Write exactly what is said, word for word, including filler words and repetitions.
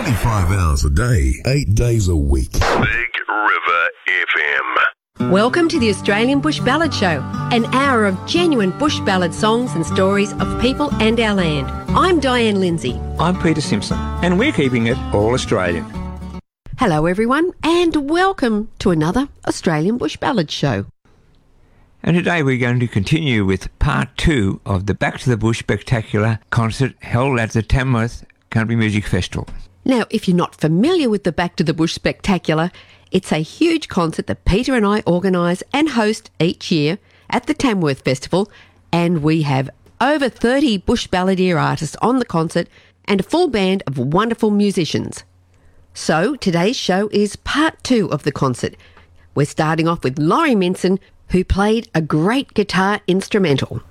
twenty-five hours a day, eight days a week. Big River F M. Welcome to the Australian Bush Ballad Show, an hour of genuine bush ballad songs and stories of people and our land. I'm Diane Lindsay. I'm Peter Simpson, and we're keeping it all Australian. Hello everyone, and welcome to another Australian Bush Ballad Show. And today we're going to continue with part two of the Back to the Bush Spectacular concert held at the Tamworth Country Music Festival. Now, if you're not familiar with the Back to the Bush Spectacular, it's a huge concert that Peter and I organise and host each year at the Tamworth Festival, and we have over thirty bush balladeer artists on the concert and a full band of wonderful musicians. So today's show is part two of the concert. We're starting off with Laurie Minson, who played a great guitar instrumental.